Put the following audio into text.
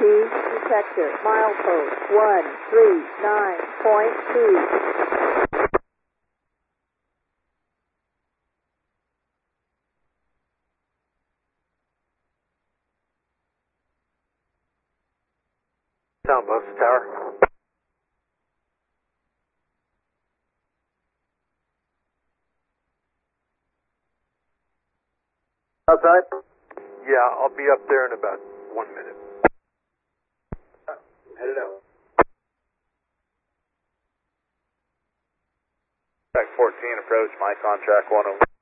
detector, milepost 139.2. Sound bus tower. Outside? Yeah, I'll be up there in about 1 minute. Headed out. Track 14, approach my contract 101.